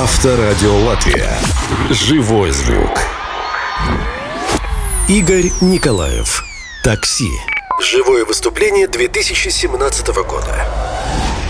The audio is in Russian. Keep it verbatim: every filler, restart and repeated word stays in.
Авторадио Латвия. Живой звук. Игорь Николаев. Такси. Живое выступление две тысячи семнадцатого года.